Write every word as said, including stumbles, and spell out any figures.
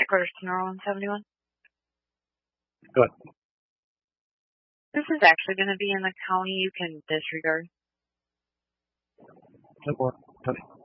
Headquarters to Norwell one seventy-one. Go ahead. This is actually going to be in the county you can disregard. No more. Tony.